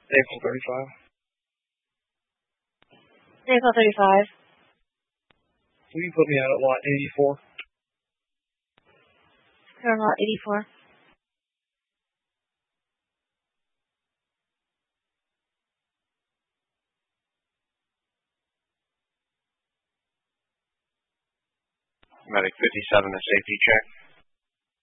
Vehicle 35. Vehicle 35. Will you put me out at lot 84? Clear lot 84. Medic 57, a safety check.